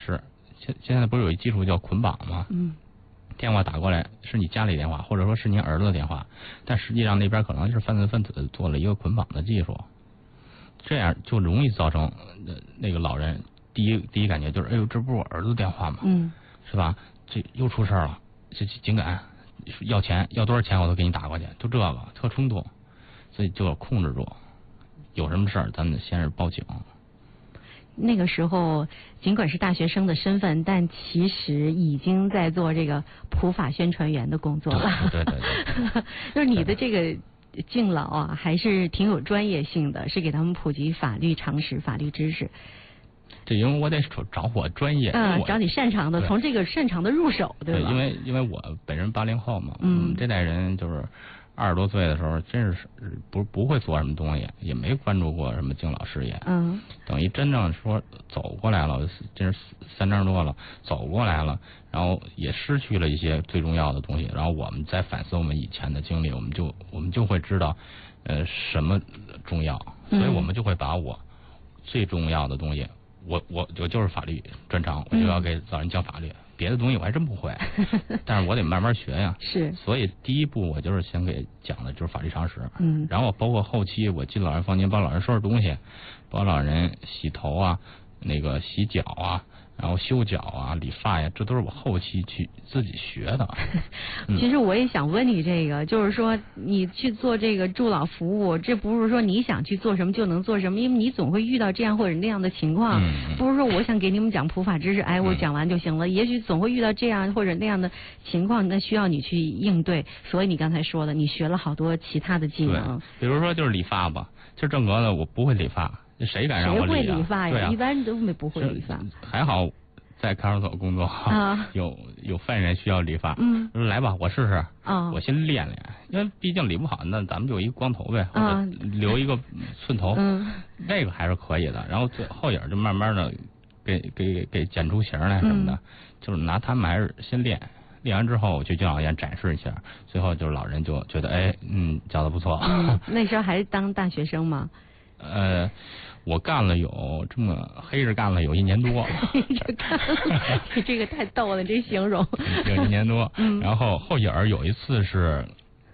是，现在不是有一技术叫捆绑吗？电话打过来是你家里电话，或者说是您儿子的电话，但实际上那边可能是犯罪分子做了一个捆绑的技术，这样就容易造成那个老人第一感觉就是，哎呦，这不是我儿子电话吗？是吧？这又出事了，这紧赶要钱，要多少钱我都给你打过去，就这个特冲动，所以就要控制住，有什么事儿咱们先是报警。 那个时候尽管是大学生的身份，但其实已经在做这个普法宣传员的工作了。 对， 就是你的这个敬老啊，还是挺有专业性的，是给他们普及法律常识、法律知识。 这因为我得找我专业， 找你擅长的，从这个擅长的入手，对吧？ 因为我本人80后嘛，这代人就是20多岁的时候，真是不会做什么东西，也没关注过什么敬老事业。等于真正说走过来了，真是30多了，走过来了，然后也失去了一些最重要的东西。然后我们再反思我们以前的经历，我们就会知道，什么重要，所以我们就会把我最重要的东西，我就是法律专长，我就要给老人讲法律。别的东西我还真不会，但是我得慢慢学呀。 是， 所以第一步我就是先给讲的就是法律常识，然后包括后期我进老人房间帮老人收拾东西，帮老人洗头啊，那个洗脚啊，然后修脚啊、理发呀，这都是我后期去自己学的。 其实我也想问你这个，就是说你去做这个助老服务，这不是说你想去做什么就能做什么，因为你总会遇到这样或者那样的情况。不是说我想给你们讲普法知识，我讲完就行了。也许总会遇到这样或者那样的情况，那需要你去应对。所以你刚才说的，你学了好多其他的技能。 比如说就是理发吧，其实正格的我不会理发。谁敢让我理啊？ 谁会理发呀？ 对啊， 一般都不会理发。 还好在看守所工作，有犯人需要理发，来吧，我试试。我先练练，因为毕竟理不好，那咱们就一光头呗，或者留一个寸头，那个还是可以的。然后后影就慢慢的给剪出形来什么的，就是拿他们还是先练。练完之后，我去敬老院展示一下，最后就是老人就觉得，教的不错。 那时候还当大学生吗？ 我干了有这么黑着干了有1年多。 黑着干了，你这个太逗了，这形容。 有1年多，然后后影有一次是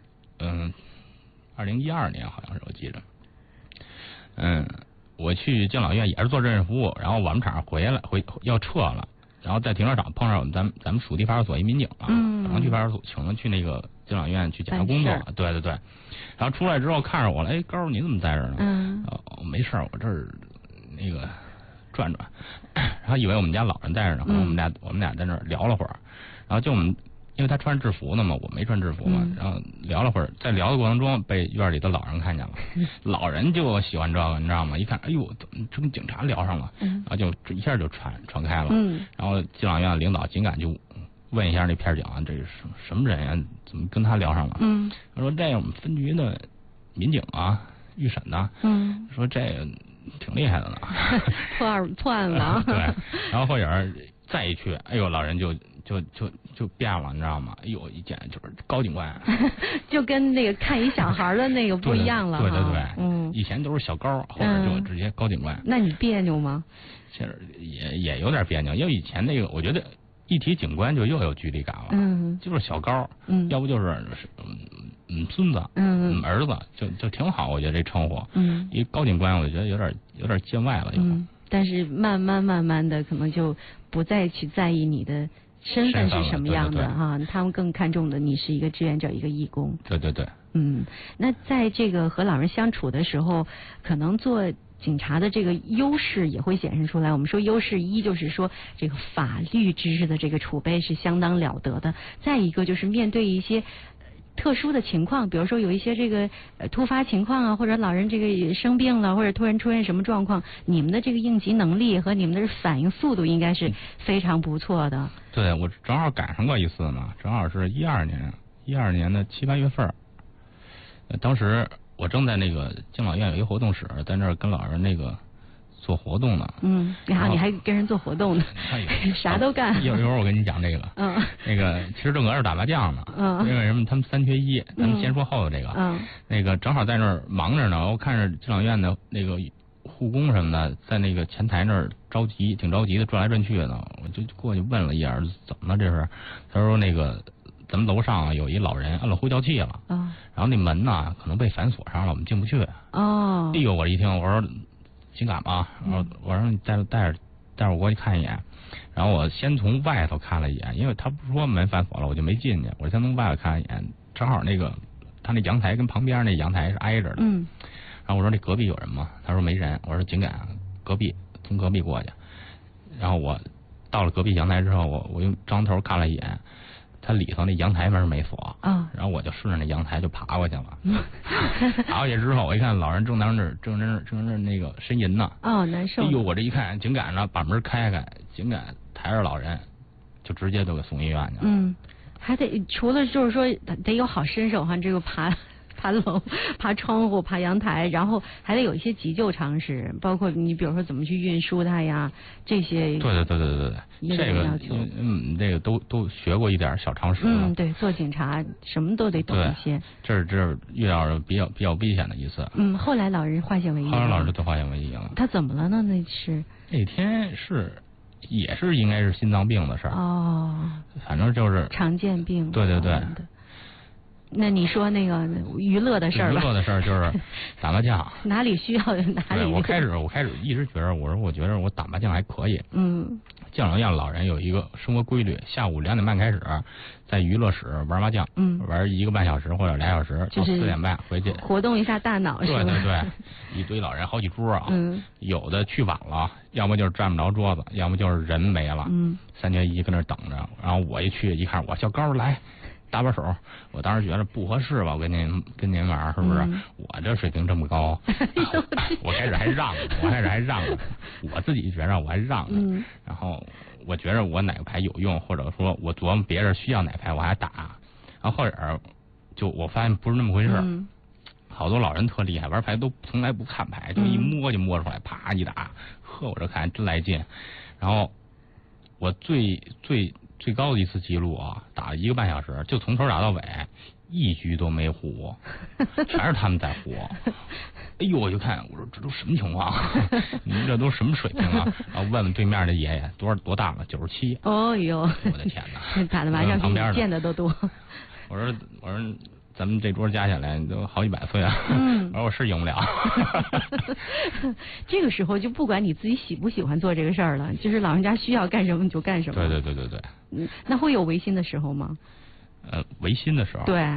，2012年好像是我记着，我去敬老院也是做志愿服务，然后我们厂要撤了，然后在停车场碰上咱们属地派出所一民警了，然后去派出所请他去那个敬老院去检查工作，对，然后出来之后看着我了，高你怎么在这儿呢？没事，我这儿那个转转，然后以为我们家老人在这儿呢，我们俩在那儿聊了会儿，然后就因为他穿制服呢嘛，我没穿制服嘛，然后聊了会儿，在聊的过程中被院里的老人看见了，老人就喜欢这个，你知道吗？一看，哎呦，这跟警察聊上了，然后就一下就传开了，然后敬老院领导紧赶就问一下那片警啊，这是什么人呀？怎么跟他聊上了？他说这我们分局的民警啊，预审的，说这个挺厉害的呢， 破案了。 对，然后后影再一去，哎呦，老人就变了，你知道吗？哎呦，一见就是高警官，就跟那个看一小孩的那个不一样了。 对，以前都是小高，后边就直接高警官。 那你别扭吗？ 其实也有点别扭，因为以前那个我觉得一提警官就又有距离感了，就是小高，要不就是孙子，儿子，就挺好，我觉得这称呼，一高警官我觉得有点见外了， 但是慢慢的可能就不再去在意你的身份是什么样的哈，他们更看重的你是一个志愿者，一个义工。 对。 那在这个和老人相处的时候，可能做警察的这个优势也会显示出来。我们说优势一就是说这个法律知识的这个储备是相当了得的，再一个就是面对一些特殊的情况，比如说有一些这个突发情况啊，或者老人这个生病了，或者突然出现什么状况，你们的这个应急能力和你们的反应速度应该是非常不错的。 对，我正好赶上过一次嘛，正好是12年的7、8月份，当时我正在那个敬老院有一个活动室，在那儿跟老人那个做活动呢。 然后你还跟人做活动呢，啥都干。 一会儿我跟你讲这个。那个其实正搁这打麻将呢。因为什么？他们3缺1，咱们先说后头这个。那个正好在那儿忙着呢，我看着敬老院的那个护工什么的在那个前台那儿挺着急的转来转去的，我就过去问了一眼怎么了这是，他说那个咱们楼上有一老人按了呼叫器了，然后那门呢可能被反锁上了，我们进不去。哎呦，我一听我说紧赶吧，我说你带着我过去看一眼。然后我先从外头看了一眼，因为他不说门反锁了，我就没进去。我先从外头看了一眼，正好那个他那阳台跟旁边那阳台是挨着的。然后我说那隔壁有人吗？他说没人。我说紧赶从隔壁过去。然后我到了隔壁阳台之后，我用张头看了一眼，他里头那阳台门没锁。然后我就顺着那阳台就爬过去了。爬过去之后，我一看老人正在那那个呻吟呢。 难受。 哎呦，我这一看紧赶着把门开，紧赶抬着老人就直接就给送医院去了。 还得除了就是说得有好身手哈，这个爬楼、爬窗户、爬阳台，然后还得有一些急救常识，包括你比如说怎么去运输它呀，这些。对， 这个这个都学过一点小常识。 对，做警察什么都得懂一些。 这遇到了比较危险的一次。 后来老人化险为夷。 后来老人就化险为夷了。 他怎么了呢？ 那天也是应该是心脏病的事儿。反正就是常见病。 对。 那你说那个娱乐的事儿吧。娱乐的事儿就是打麻将。 哪里需要哪里。 我开始一直觉得，我觉得我打麻将还可以。敬老院老人有一个生活规律，下午2点半开始在娱乐室玩麻将，玩1个半小时或者2小时，到4点半回去活动一下大脑。 对，一堆老人好几桌啊。有的去晚了，要么就是占不着桌子，要么就是人没了。3缺1跟那等着，然后我一去一看，我小高来。搭把手，我当时觉得不合适吧，我跟您玩是不是？我这水平这么高，我开始还让着，我自己觉着我还让着，然后我觉着我哪个牌有用，或者说我琢磨别人需要哪牌我还打，然后后边就我发现不是那么回事。好多老人特厉害，玩牌都从来不看牌，就一摸就摸出来，啪一打，呵，我这看真来劲。然后我最高的一次记录啊，打了1个半小时，就从头打到尾，一局都没胡，全是他们在胡。哎呦，我就看，我说这都什么情况？你们这都什么水平啊？然后问问对面的爷爷多大了，97。 哦呦， 我的天哪！ 打的麻将比你见的都多。 我说咱们这桌加起来都好几百岁啊。我说我是赢不了。 这个时候就不管你自己喜不喜欢做这个事儿了，就是老人家需要干什么你就干什么。 对。 那会有违心的时候吗？ 违心的时候。 对。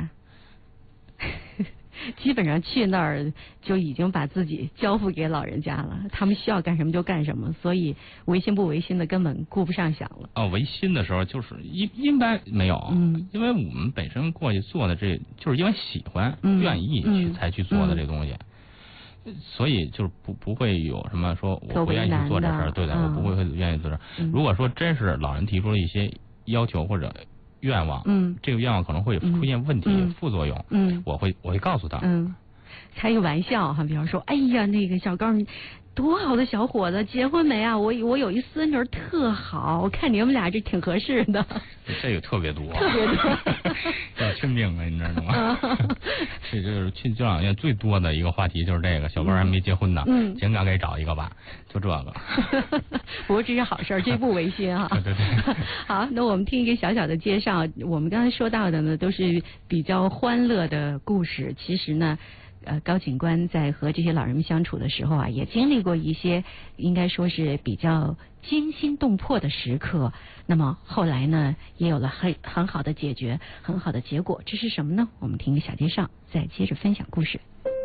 基本上去那儿就已经把自己交付给老人家了，他们需要干什么就干什么，所以违心不违心的根本顾不上想了。 违心的时候就是一般没有，因为我们本身过去做的这就是因为喜欢、愿意才去做的这东西，所以就是不会有什么说我不愿意去做这事儿，对的，我不会愿意做这。如果说真是老人提出了一些要求或者愿望，这个愿望可能会出现问题、副作用，我会告诉他， 开个玩笑哈，比方说，哎呀，那个小高，你多好的小伙子，结婚没啊？我有一孙女特好，我看你们俩这挺合适的。 这个特别多，叫亲命啊，你知道吗？这就是去敬老院最多的一个话题，就是这个小高还没结婚呢，尽赶给找一个吧，就这个。 不过这是好事，这不违心啊。 对。 好，那我们听一个小小的介绍。我们刚才说到的呢，都是比较欢乐的故事。其实呢，高警官在和这些老人们相处的时候啊，也经历过一些应该说是比较惊心动魄的时刻。那么后来呢，也有了很好的解决，很好的结果。这是什么呢？我们听个小介绍，再接着分享故事。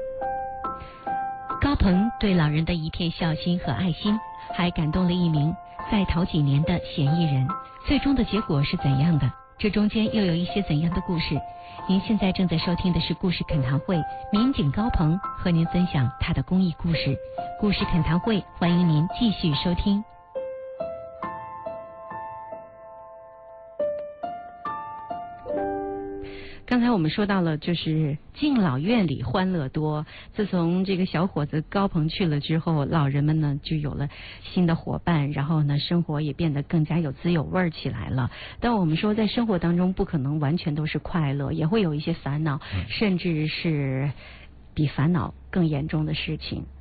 高鹏对老人的一片孝心和爱心，还感动了一名在逃几年的嫌疑人。最终的结果是怎样的？这中间又有一些怎样的故事？您现在正在收听的是故事恳谈会，民警高鹏和您分享他的公益故事。故事恳谈会，欢迎您继续收听。刚才我们说到了，就是敬老院里欢乐多。自从这个小伙子高鹏去了之后，老人们呢就有了新的伙伴，然后呢生活也变得更加有滋有味起来了。但我们说在生活当中不可能完全都是快乐，也会有一些烦恼，甚至是比烦恼更严重的事情。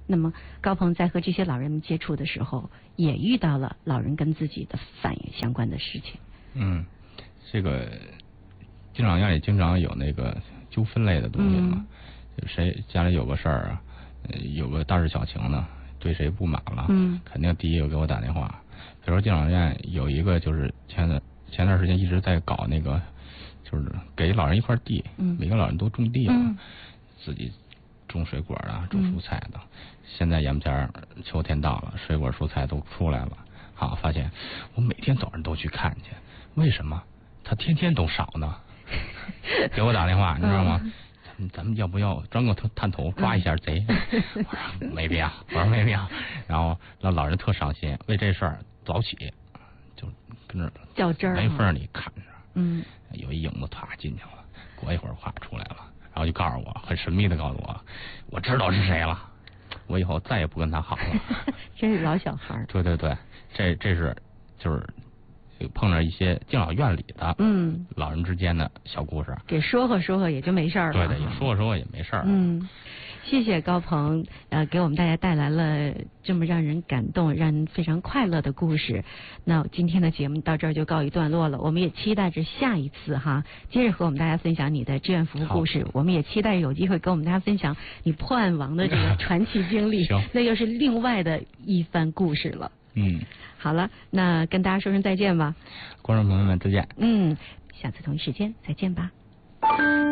那么高鹏在和这些老人们接触的时候，也遇到了老人跟自己的反映相关的事情。 这个敬老院里经常有那个纠纷类的东西嘛，谁家里有个事儿啊，有个大事小情呢，对谁不满了，肯定第一个给我打电话。比如说敬老院有一个就是前段时间一直在搞那个，就是给老人一块地，每个老人都种地了，自己种水果的，种蔬菜的。现在眼前秋天到了，水果蔬菜都出来了，好，发现我每天早上都去看去，为什么他天天都少呢？给我打电话，你知道吗？咱们要不要钻个探头抓一下贼？我说没必要，然后那老人特伤心，为这事儿早起就跟那较真儿， 门缝里看着，有一影子唰进去了，过一会儿咵出来了，然后就告诉我，很神秘的告诉我知道是谁了，我以后再也不跟他好了。 真是老小孩儿。 对，这是就是碰着一些敬老院里的老人之间的小故事， 给说和也就没事儿了。 对，也说和也没事儿。 谢谢高鹏，给我们大家带来了这么让人感动、让人非常快乐的故事。那今天的节目到这儿就告一段落了，我们也期待着下一次哈，接着和我们大家分享你的志愿服务故事。我们也期待有机会跟我们大家分享你破案王的这个传奇经历，那又是另外的一番故事了。好了，那跟大家说声再见吧。 观众朋友们再见。 下次同一时间再见吧。